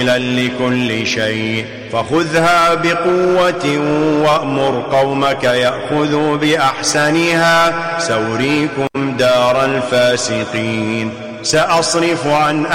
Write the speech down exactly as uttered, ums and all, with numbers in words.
لكل شيء فخذها بقوة وأمر قومك يأخذوا بأحسنها سأريكم دار الفاسقين. سأصرف عن